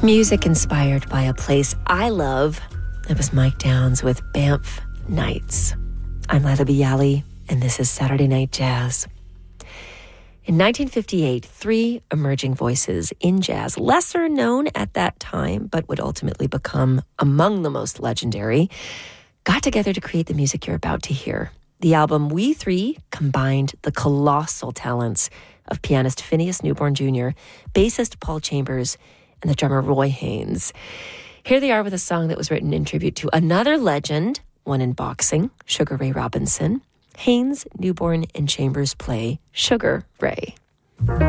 Music inspired by a place I love. It was Mike Downs with Banff Nights. I'm Lila Bialy, and this is Saturday Night Jazz. In 1958, three emerging voices in jazz, lesser known at that time, but would ultimately become among the most legendary, got together to create the music you're about to hear. The album We Three combined the colossal talents of pianist Phineas Newborn Jr., bassist Paul Chambers, and the drummer Roy Haynes. Here they are with a song that was written in tribute to another legend, one in boxing, Sugar Ray Robinson. Haynes, Newborn, and Chambers play Sugar Ray.